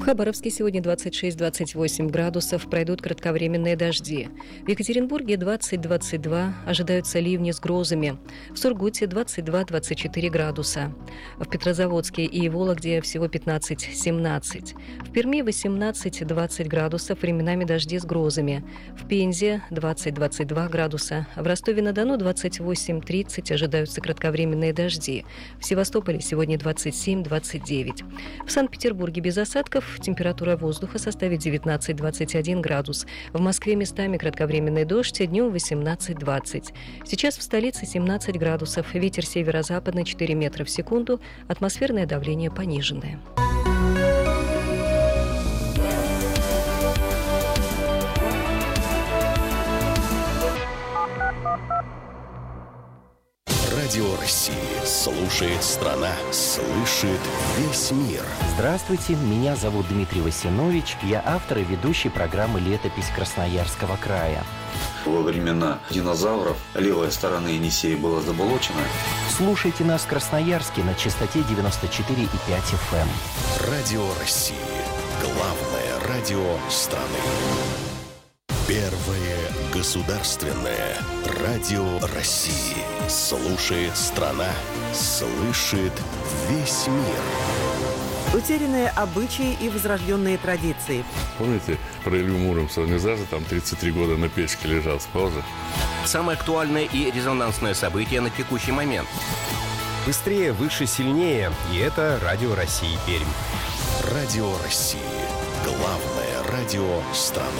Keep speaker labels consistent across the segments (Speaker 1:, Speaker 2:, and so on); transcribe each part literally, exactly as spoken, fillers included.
Speaker 1: Хабаровске сегодня двадцать шесть - двадцать восемь градусов, пройдут кратковременные дожди. В Екатеринбурге двадцать - двадцать два, ожидаются ливни с грозами. В Сургуте двадцать два - двадцать четыре градуса. В Петрозаводске и Вологде всего пятнадцать - семнадцать. В Перми восемнадцать - двадцать градусов, временами дожди с грозами. В Пензе двадцать - двадцать два градуса. В Ростове-на-Дону двадцать восемь - тридцать, ожидаются кратковременные дожди. В Севастополе сегодня двадцать семь - двадцать девять. В Санкт-Петербурге без осадков, температура воздуха составит девятнадцать - двадцать один градус. В Москве местами кратковременный дождь, днем восемнадцать - двадцать. Сейчас в столице семнадцать градусов, ветер северо-западный четыре метра в секунду, атмосферное давление пониженное.
Speaker 2: Радио России слушает страна, слышит весь мир.
Speaker 3: Здравствуйте, меня зовут Дмитрий Васинович. Я автор и ведущий программы «Летопись Красноярского края».
Speaker 4: Во времена динозавров левая сторона Енисея была заболочена.
Speaker 3: Слушайте нас в Красноярске на частоте девяносто четыре и пять эф эм.
Speaker 2: Радио России. Главное радио страны. Первое государственное радио России. Слушает страна, слышит весь мир.
Speaker 5: Утерянные обычаи и возрожденные традиции.
Speaker 6: Помните, про Илью Муромца не заза, там тридцать три года на печке лежал, спал же.
Speaker 7: Самое актуальное и резонансное событие на текущий момент.
Speaker 8: Быстрее, выше, сильнее. И это Радио России Пермь.
Speaker 2: Радио России. Главное радио страны.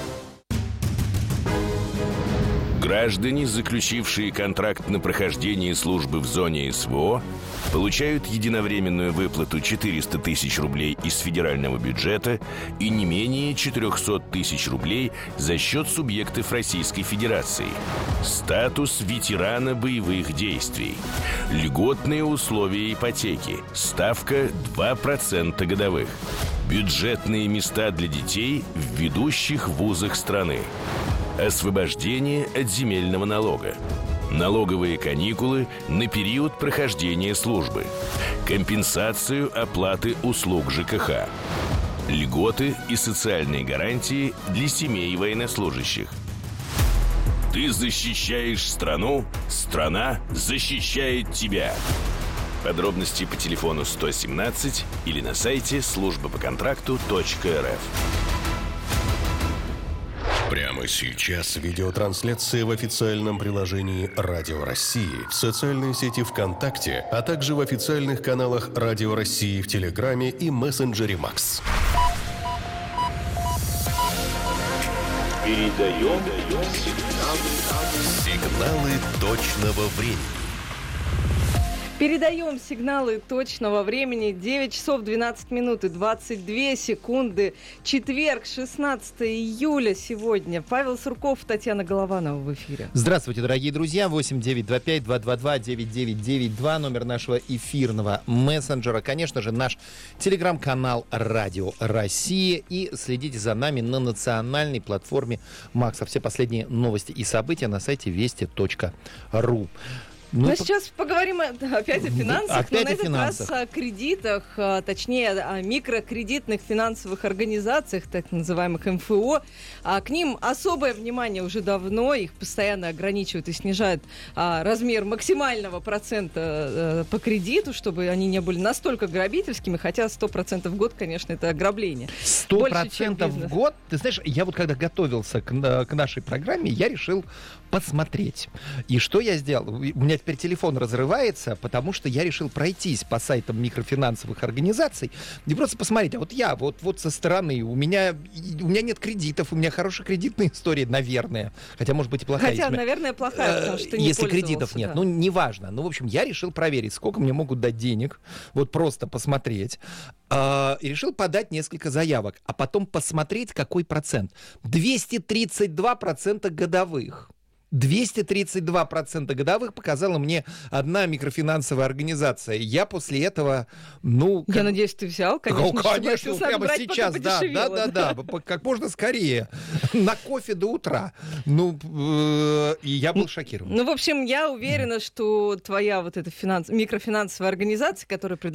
Speaker 9: Граждане, заключившие контракт на прохождение службы в зоне эс вэ о, получают единовременную выплату четыреста тысяч рублей из федерального бюджета и не менее четыреста тысяч рублей за счет субъектов Российской Федерации. Статус ветерана боевых действий. Льготные условия ипотеки. Ставка два процента годовых. Бюджетные места для детей в ведущих вузах страны. Освобождение от земельного налога. Налоговые каникулы на период прохождения службы. Компенсацию оплаты услуг жэ ка ха. Льготы и социальные гарантии для семей военнослужащих. Ты защищаешь страну, страна защищает тебя. Подробности по телефону сто семнадцать или на сайте служба по контракту точка эр эф.
Speaker 2: Прямо сейчас видеотрансляция в официальном приложении Радио России, в социальной сети ВКонтакте, а также в официальных каналах Радио России в Телеграме и мессенджере Макс.
Speaker 10: Передаем
Speaker 2: сигналы точного времени.
Speaker 5: Передаем сигналы точного времени. девять часов двенадцать минут и двадцать две секунды. Четверг, шестнадцатое июля сегодня. Павел Сурков, Татьяна Голованова в эфире.
Speaker 3: Здравствуйте, дорогие друзья. восемь девятьсот двадцать пять двести двадцать два девяносто девять девяносто два. Номер нашего эфирного мессенджера. Конечно же, наш телеграм-канал Радио Россия. И следите за нами на национальной платформе Макса. Все последние новости и события на сайте вести точка ру.
Speaker 5: Ну, ну сейчас по... поговорим опять о финансах,
Speaker 3: опять
Speaker 5: но на этот
Speaker 3: финансах.
Speaker 5: раз о кредитах, точнее о микрокредитных финансовых организациях, так называемых эм эф о. К ним особое внимание уже давно, их постоянно ограничивают и снижают размер максимального процента по кредиту, чтобы они не были настолько грабительскими, хотя сто процентов в год, конечно, это ограбление.
Speaker 3: сто процентов в год? Ты знаешь, я вот когда готовился к, к нашей программе, я решил посмотреть. И что я сделал? У меня теперь телефон разрывается, потому что я решил пройтись по сайтам микрофинансовых организаций и просто посмотреть. А вот я, вот, вот со стороны, у меня, у меня нет кредитов, у меня хорошая кредитная история, наверное. Хотя, может быть, и плохая.
Speaker 5: Хотя, если, наверное, плохая, потому что ты не
Speaker 3: если кредитов нет. Да. Ну, неважно. Ну, в общем, я решил проверить, сколько мне могут дать денег. Вот просто посмотреть. И решил подать несколько заявок, а потом посмотреть, какой процент. двести тридцать два процента годовых. двести тридцать два процента годовых показала мне одна микрофинансовая организация. Я после этого, ну...
Speaker 5: Я как... надеюсь, ты взял, конечно.
Speaker 3: Ну, конечно, прямо брать, сейчас, да, да, да, да, да, как можно скорее. На кофе до утра. Ну, и я был шокирован.
Speaker 5: Ну, в общем, я уверена, что твоя вот эта финанс... микрофинансовая организация, которая